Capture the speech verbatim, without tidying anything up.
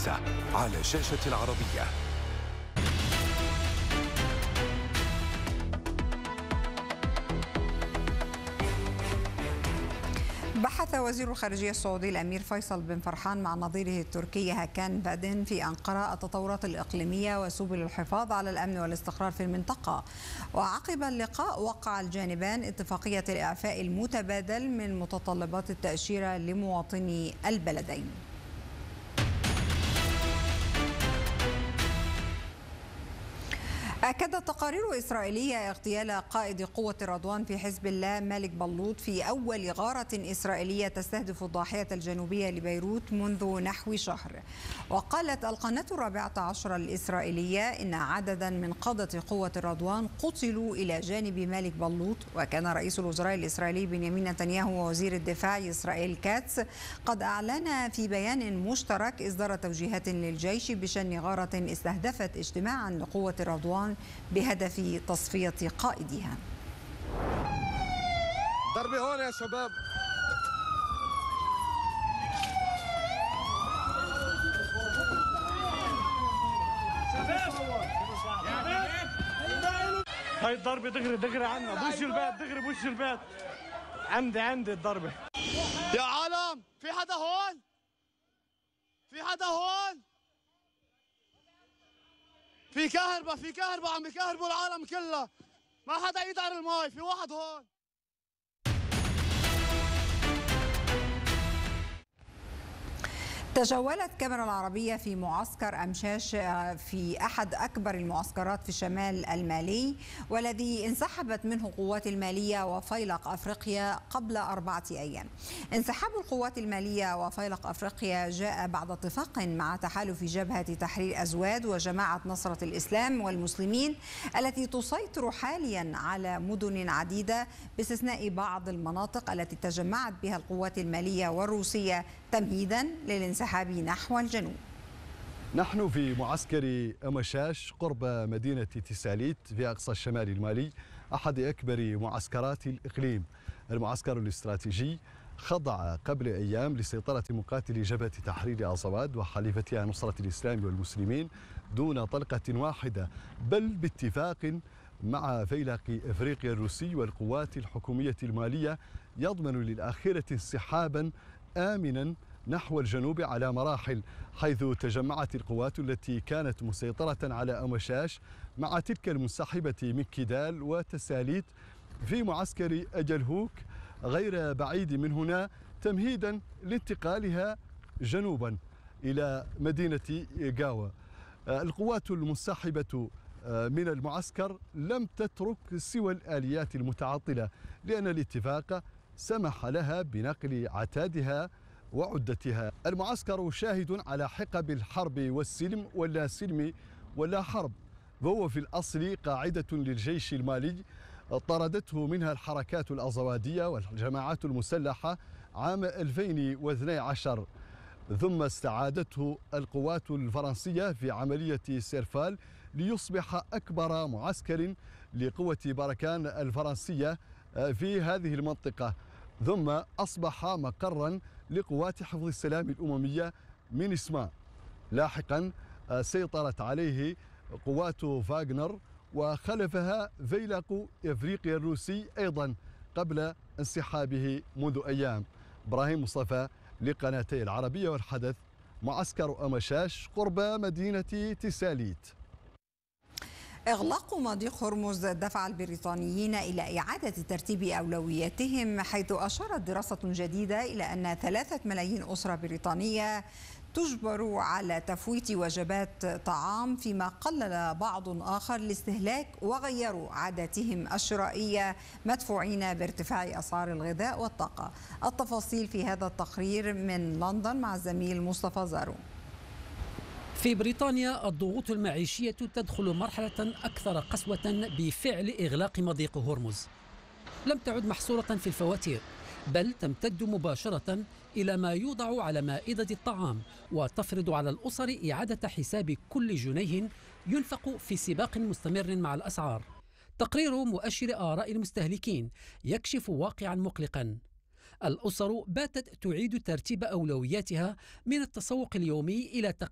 الخامسة على شاشة العربية. بحث وزير الخارجية السعودي الأمير فيصل بن فرحان مع نظيره التركي هاكان فادن في أنقرة التطورات الإقليمية وسبل الحفاظ على الأمن والاستقرار في المنطقة. وعقب اللقاء وقع الجانبان اتفاقية الإعفاء المتبادل من متطلبات التأشيرة لمواطني البلدين. أكدت تقارير إسرائيلية اغتيال قائد قوة الرضوان في حزب الله مالك بلوط في أول غارة إسرائيلية تستهدف الضاحية الجنوبية لبيروت منذ نحو شهر. وقالت القناة الرابعة عشر الإسرائيلية إن عددا من قادة قوة الرضوان قتلوا إلى جانب مالك بلوط. وكان رئيس الوزراء الإسرائيلي بنيامين نتنياهو ووزير الدفاع إسرائيل كاتس قد أعلن في بيان مشترك إصدار توجيهات للجيش بشن غارة استهدفت اجتماعا لقوة الرضوان بهدف تصفية قائدها. ضربي هون يا شباب. هاي الضربة دغري دغري عنا بوش البيت دغري بوش البيت. عندي عندي الضربة. يا عالم في حدا هون؟ في حدا هون؟ في كهرباء في كهرباء عم بكهربوا العالم كله، ما حدا يدعر الماي، في واحد هون. تجولت كاميرا العربية في معسكر أمشاش في أحد أكبر المعسكرات في الشمال المالي، والذي انسحبت منه قوات المالية وفيلق أفريقيا قبل أربعة أيام. انسحاب القوات المالية وفيلق أفريقيا جاء بعد اتفاق مع تحالف جبهة تحرير أزواد وجماعة نصرة الإسلام والمسلمين التي تسيطر حاليا على مدن عديدة باستثناء بعض المناطق التي تجمعت بها القوات المالية والروسية تمهيدا للانسحاب نحو الجنوب. نحن في معسكر أمشاش قرب مدينة تساليت في أقصى الشمال المالي، أحد أكبر معسكرات الإقليم. المعسكر الاستراتيجي خضع قبل أيام لسيطرة مقاتلي جبهة تحرير أزواد وحليفتها نصرة الإسلام والمسلمين دون طلقة واحدة، بل باتفاق مع فيلق إفريقيا الروسي والقوات الحكومية المالية يضمن للآخرة انسحابا آمنا نحو الجنوب على مراحل، حيث تجمعت القوات التي كانت مسيطرة على أمشاش مع تلك المنسحبة من كيدال وتساليت في معسكر أجلهوك غير بعيد من هنا، تمهيدا لانتقالها جنوبا إلى مدينة غاوا. القوات المنسحبة من المعسكر لم تترك سوى الآليات المتعطلة، لأن الاتفاق سمح لها بنقل عتادها وعدتها. المعسكر شاهد على حقب الحرب والسلم ولا سلم ولا حرب، وهو في الأصل قاعدة للجيش المالي طردته منها الحركات الأزوادية والجماعات المسلحة عام ألفين واثني عشر، ثم استعادته القوات الفرنسية في عملية سيرفال ليصبح أكبر معسكر لقوة بركان الفرنسية في هذه المنطقة، ثم أصبح مقرا لقوات حفظ السلام الأممية مينسما. لاحقا سيطرت عليه قوات فاغنر وخلفها فيلق إفريقيا الروسي أيضا قبل انسحابه منذ أيام. إبراهيم مصطفى لقناتي العربية والحدث، معسكر أمشاش قرب مدينة تساليت. إغلاق مضيق هرمز دفع البريطانيين إلى إعادة ترتيب أولوياتهم، حيث أشارت دراسة جديدة إلى أن ثلاثة ملايين أسرة بريطانية تجبر على تفويت وجبات طعام، فيما قلل بعض آخر الاستهلاك وغيروا عاداتهم الشرائية مدفوعين بارتفاع أسعار الغذاء والطاقة. التفاصيل في هذا التقرير من لندن مع الزميل مصطفى زارو. في بريطانيا الضغوط المعيشية تدخل مرحلة أكثر قسوة بفعل إغلاق مضيق هرمز. لم تعد محصورة في الفواتير، بل تمتد مباشرة إلى ما يوضع على مائدة الطعام، وتفرض على الأسر إعادة حساب كل جنيه ينفق في سباق مستمر مع الأسعار. تقرير مؤشر آراء المستهلكين يكشف واقعا مقلقا. الأسر باتت تعيد ترتيب أولوياتها من التسوق اليومي إلى تقليل